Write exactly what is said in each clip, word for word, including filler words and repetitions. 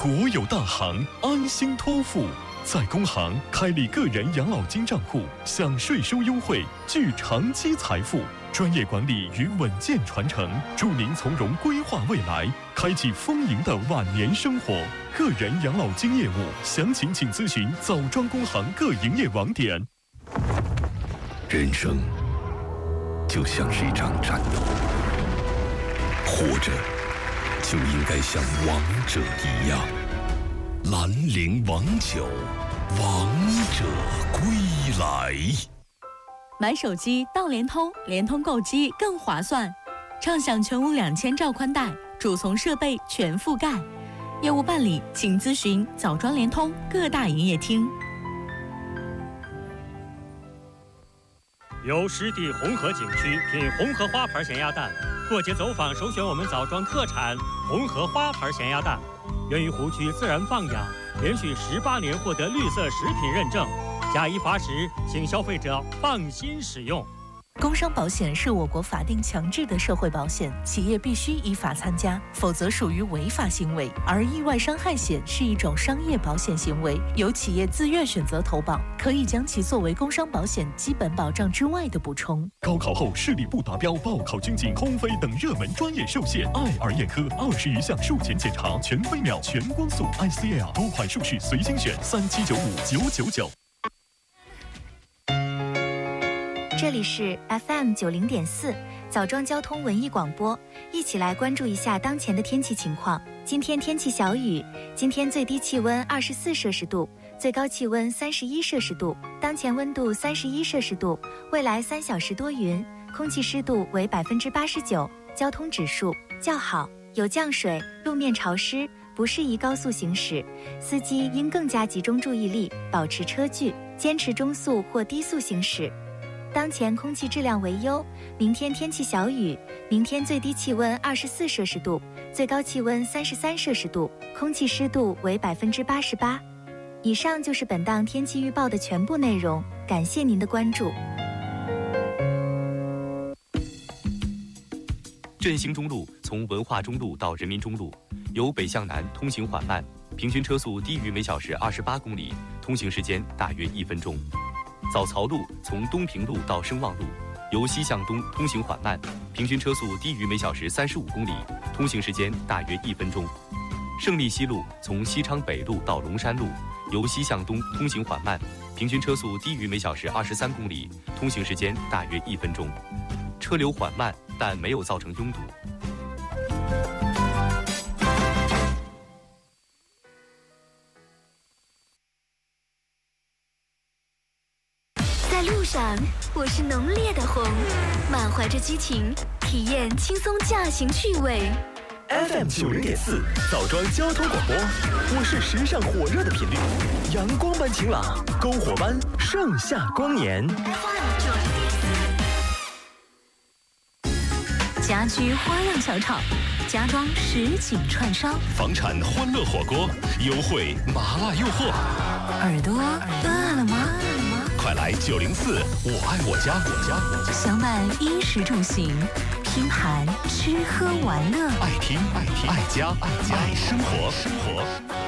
国有大行安心托付，在工行开立个人养老金账户，享税收优惠，聚长期财富。专业管理与稳健传承，助您从容规划未来，开启丰盈的晚年生活。个人养老金业务详情请咨询枣庄工行各营业网点。 人生就像是一场战斗，活着就应该像王者一样。兰陵王酒，王者归来。 买手机到联通，联通购机更划算，畅享全屋两千兆宽带，主从设备全覆盖。业务办理请咨询枣庄联通各大营业厅。 由湿地红河景区品红河花牌咸鸭蛋，过节走访首选我们枣庄特产红河花牌咸鸭蛋，源于湖区自然放养，连续十八年获得绿色食品认证。假一罚十，请消费者放心使用。 工伤保险是我国法定强制的社会保险，企业必须依法参加，否则属于违法行为。而意外伤害险是一种商业保险行为，由企业自愿选择投保，可以将其作为工伤保险基本保障之外的补充。 高考后视力不达标、报考军警、空飞等热门专业受限，爱尔眼科二十余项术前检查，全飞秒、全光速 I C L 多款术式随心选，三七九五九九九。 这里是 F M 九零点四枣庄交通文艺广播，一起来关注一下当前的天气情况。今天天气小雨，今天最低气温二十四摄氏度，最高气温三十一摄氏度，当前温度三十一摄氏度，未来三小时多云，空气湿度为百分之八十九，交通指数较好，有降水，路面潮湿，不适宜高速行驶，司机应更加集中注意力，保持车距，坚持中速或低速行驶。当前空气质量为优，明天天气小雨，明天最低气温二十四摄氏度，最高气温三十三摄氏度，空气湿度为百分之八十八。以上就是本档天气预报的全部内容，感谢您的关注。 振兴中路从文化中路到人民中路，由北向南通行缓慢，平均车速低于每小时二十八公里，通行时间大约一分钟。枣槽路从东平路到声望路，由西向东通行缓慢，平均车速低于每小时三十五公里，通行时间大约一分钟。胜利西路从西昌北路到龙山路，由西向东通行缓慢，平均车速低于每小时二十三公里，通行时间大约一分钟。车流缓慢，但没有造成拥堵。 路上，我是浓烈的红，满怀着激情，体验轻松驾行趣味。 F M 九零点四枣庄交通广播，我是时尚火热的频率，阳光般晴朗，篝火般盛夏光年。 F M 九零点四，家居花样小炒，家装实景串烧， 房产欢乐火锅，优惠麻辣诱惑。 耳朵饿了吗？ 快来九零四，我爱我家，我家我家。 享满衣食住行，拼盘吃喝玩乐， 爱听爱听爱家爱家爱生活生活。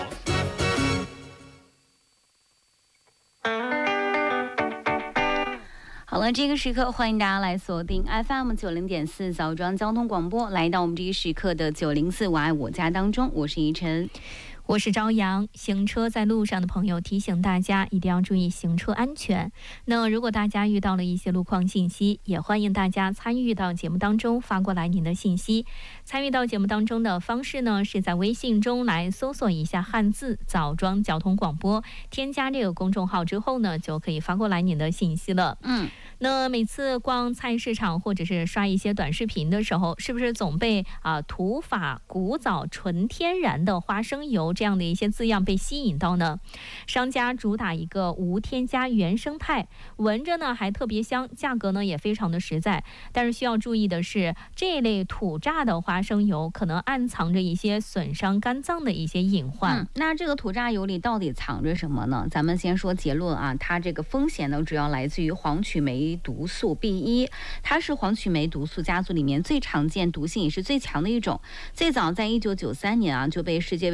好了，这个时刻欢迎大家来锁定 F M 九零点四枣庄交通广播，来到我们这一时刻的九零四我爱我家当中，我是怡晨。 我是朝阳。行车在路上的朋友提醒大家一定要注意行车安全。那如果大家遇到了一些路况信息，也欢迎大家参与到节目当中，发过来您的信息。参与到节目当中的方式呢，是在微信中来搜索一下汉字枣庄交通广播，添加这个公众号之后呢，就可以发过来您的信息了。 嗯， 那每次逛菜市场或者是刷一些短视频的时候，是不是总被啊土法古早纯天然的花生油这样的一些字样被吸引到呢？商家主打一个无添加原生态，闻着呢还特别香，价格呢也非常的实在。但是需要注意的是，这类土榨的花生油可能暗藏着一些损伤肝脏的一些隐患。 嗯，那这个土榨油里到底藏着什么呢？咱们先说结论啊，它这个风险呢主要来自于黄曲霉毒素 B 一， 它是黄曲霉毒素家族里面最常见、毒性也是最强的一种。最早在一九九三年啊就被世界卫生组织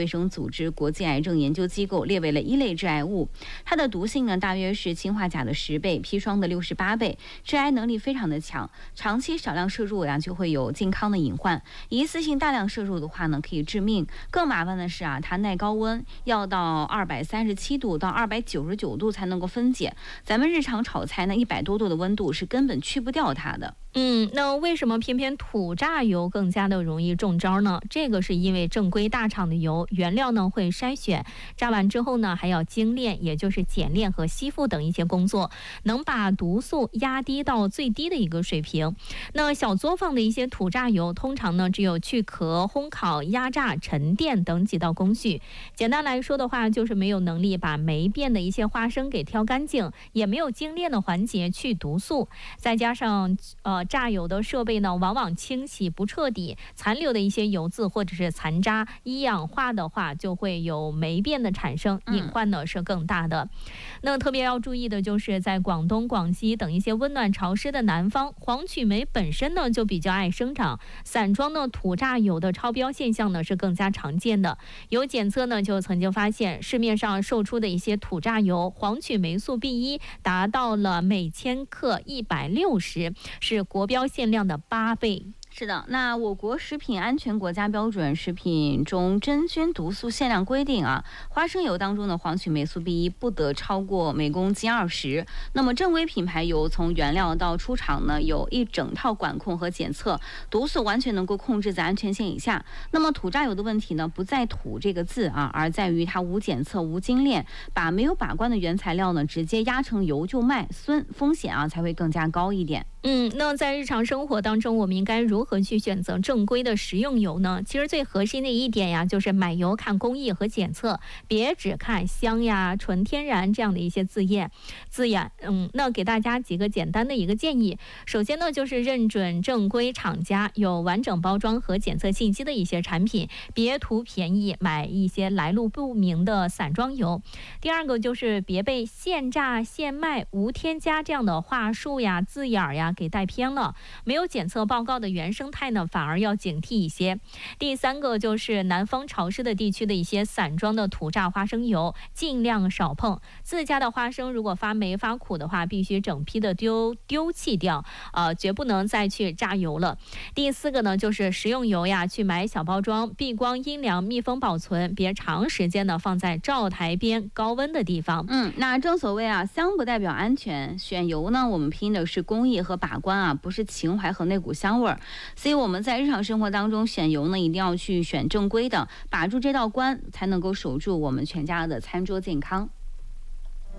织国际癌症研究机构列为了一类致癌物。它的毒性呢，大约是氰化钾的十倍，砒霜的六十八倍，致癌能力非常的强。长期少量摄入呀，就会有健康的隐患。一次性大量摄入的话呢，可以致命。更麻烦的是啊，它耐高温，要到二百三十七度到二百九十九度才能够分解。咱们日常炒菜呢，一百多度的温度是根本去不掉它的。 嗯，那为什么偏偏土榨油更加的容易中招呢？这个是因为正规大厂的油原料呢会筛选，榨完之后呢还要精炼，也就是检炼和吸附等一些工作，能把毒素压低到最低的一个水平。那小作坊的一些土榨油，通常呢只有去壳、烘烤、压榨、沉淀等几道工序。简单来说的话，就是没有能力把霉变的一些花生给挑干净，也没有精炼的环节去毒素，再加上呃。榨油的设备呢，往往清洗不彻底，残留的一些油渍或者是残渣一氧化的话，就会有霉变的产生，隐患呢是更大的。那特别要注意的就是在广东、广西等一些温暖潮湿的南方，黄曲霉本身呢就比较爱生长，散装的土榨油的超标现象呢是更加常见的。有检测呢就曾经发现，市面上售出的一些土榨油黄曲霉素 B 一 达到了每千克一百六十，是国标限量的八倍。 是的，那我国食品安全国家标准食品中真菌毒素限量规定啊，花生油当中的黄曲霉素 B 一 不得超过每公斤二十。那么正规品牌油从原料到出厂呢，有一整套管控和检测，毒素完全能够控制在安全线以下。那么土榨油的问题呢，不在土这个字啊，而在于它无检测、无精炼，把没有把关的原材料呢直接压成油就卖，酸风险啊才会更加高一点。 嗯，那在日常生活当中，我们应该如何去选择正规的食用油呢？其实最核心的一点呀，就是买油看工艺和检测，别只看香呀、纯天然这样的一些字眼字眼。嗯，那给大家几个简单的一个建议。首先呢，就是认准正规厂家有完整包装和检测信息的一些产品，别图便宜买一些来路不明的散装油。第二个就是别被现榨现卖无添加这样的话术呀、字眼呀给带偏了，没有检测报告的原生态呢，反而要警惕一些。第三个就是南方潮湿的地区的一些散装的土榨花生油，尽量少碰。自家的花生如果发霉发苦的话，必须整批的丢丢弃掉，呃，绝不能再去榨油了。第四个呢，就是食用油呀，去买小包装，避光、阴凉、密封保存，别长时间的放在灶台边高温的地方。 嗯，那正所谓啊，香不代表安全，选油呢，我们拼的是工艺和把关啊，不是情怀和那股香味儿。所以我们在日常生活当中选油呢，一定要去选正规的，把住这道关，才能够守住我们全家的餐桌健康。